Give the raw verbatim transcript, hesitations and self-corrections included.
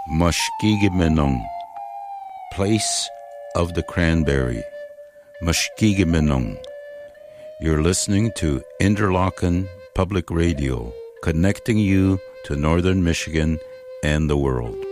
Muskegon, Place of the Cranberry, Muskegon. You're listening to Interlochen Public Radio, connecting you to Northern Michigan and the world.